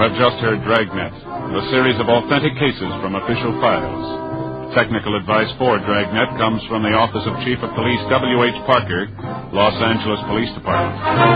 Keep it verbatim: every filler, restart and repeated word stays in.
have just heard Dragnet, a series of authentic cases from official files. Technical advice for Dragnet comes from the Office of Chief of Police W H Parker, Los Angeles Police Department.